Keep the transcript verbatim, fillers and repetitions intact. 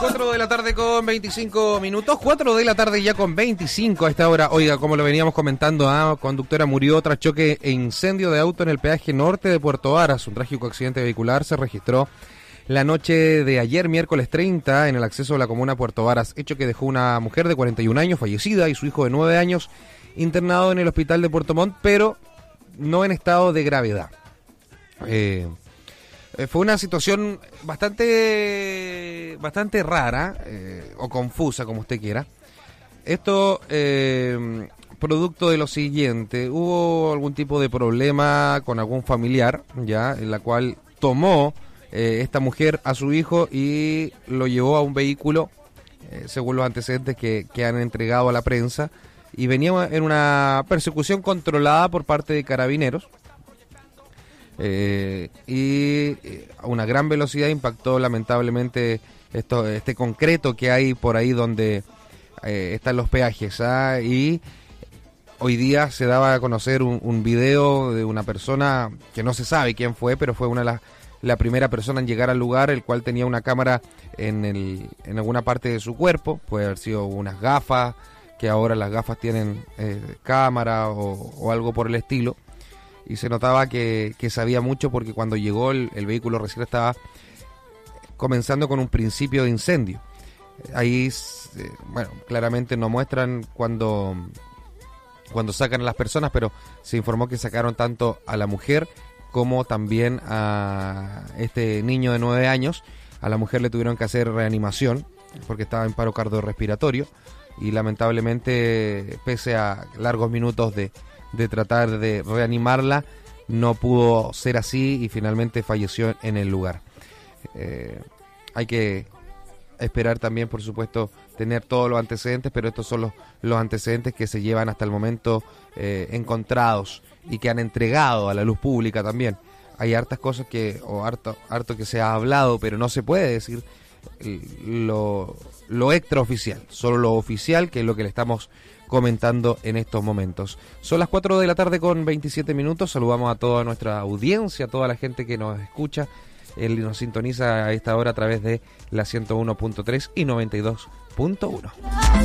cuatro de la tarde con veinticinco minutos, cuatro de la tarde ya con veinticinco a esta hora. Oiga, como lo veníamos comentando, ah, conductora murió tras choque e incendio de auto en el peaje norte de Puerto Varas. Un trágico accidente vehicular se registró la noche de ayer, miércoles treinta, en el acceso a la comuna Puerto Varas, hecho que dejó una mujer de cuarenta y un años fallecida y su hijo de nueve años internado en el hospital de Puerto Montt, pero no en estado de gravedad. Eh... Fue una situación bastante bastante rara eh, o confusa, como usted quiera. Esto eh, producto de lo siguiente: hubo algún tipo de problema con algún familiar, ya, en la cual tomó eh, esta mujer a su hijo y lo llevó a un vehículo, eh, según los antecedentes que, que han entregado a la prensa, y venía en una persecución controlada por parte de carabineros. Eh, y a una gran velocidad impactó lamentablemente esto, este concreto que hay por ahí donde eh, están los peajes, ¿ah? Y hoy día se daba a conocer un, un video de una persona que no se sabe quién fue, pero fue una de las la primera persona en llegar al lugar, el cual tenía una cámara en, el, en alguna parte de su cuerpo. Puede haber sido unas gafas, que ahora las gafas tienen eh, cámara o, o algo por el estilo. Y se notaba que, que sabía mucho, porque cuando llegó el, el vehículo recién estaba comenzando con un principio de incendio. Ahí, eh, bueno, claramente no muestran cuando, cuando sacan a las personas, pero se informó que sacaron tanto a la mujer como también a este niño de nueve años. A la mujer le tuvieron que hacer reanimación porque estaba en paro cardiorrespiratorio y lamentablemente, pese a largos minutos de de tratar de reanimarla, no pudo ser así y finalmente falleció en el lugar. Eh, hay que esperar también, por supuesto, tener todos los antecedentes, pero estos son los, los antecedentes que se llevan hasta el momento eh, encontrados y que han entregado a la luz pública también. Hay hartas cosas que, o harto, harto que se ha hablado, pero no se puede decir lo, lo extraoficial, solo lo oficial, que es lo que le estamos comentando en estos momentos. Son las cuatro de la tarde con veintisiete minutos. Saludamos a toda nuestra audiencia, a toda la gente que nos escucha, él nos sintoniza a esta hora a través de la ciento uno punto tres y noventa y dos punto uno.